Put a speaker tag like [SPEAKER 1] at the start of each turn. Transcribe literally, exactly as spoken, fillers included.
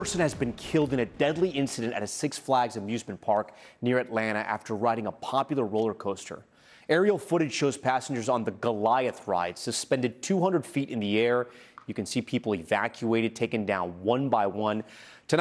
[SPEAKER 1] Person has been killed in a deadly incident at a Six Flags amusement park near Atlanta after riding a popular roller coaster. Aerial footage shows passengers on the Goliath ride suspended two hundred feet in the air. You can see people evacuated, taken down one by one. Tonight